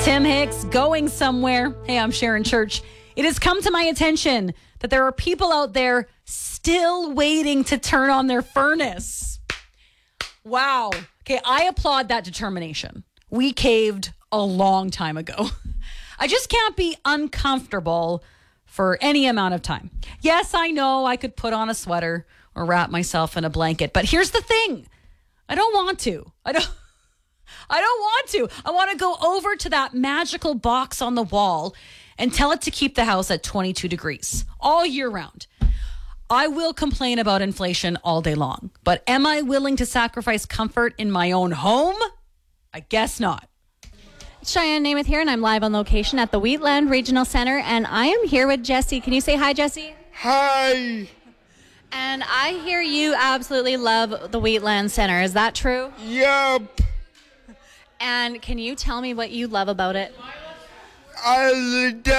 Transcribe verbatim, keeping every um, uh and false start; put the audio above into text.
Tim Hicks, Going Somewhere. Hey, I'm Sharon Church. It has come to my attention that there are people out there still waiting to turn on their furnace. Wow. Okay, I applaud that determination. We caved a long time ago. I just can't be uncomfortable for any amount of time. Yes, I know I could put on a sweater or wrap myself in a blanket, but here's the thing. I don't want to. I don't I don't want to. I want to go over to that magical box on the wall and tell it to keep the house at twenty-two degrees all year round. I will complain about inflation all day long, but am I willing to sacrifice comfort in my own home? I guess not. Cheyenne Namath here, and I'm live on location at the Wheatland Regional Center, and I am here with Jesse. Can you say hi, Jesse? Hi. And I hear you absolutely love the Wheatland Center. Is that true? Yup. And can you tell me what you love about it? I